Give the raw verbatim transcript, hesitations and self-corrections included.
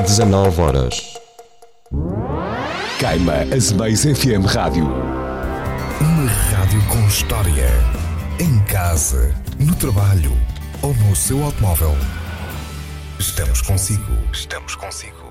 dezanove horas. Queima Azemais F M Rádio. Uma rádio com história. Em casa, no trabalho ou no seu automóvel. Estamos consigo. Estamos consigo.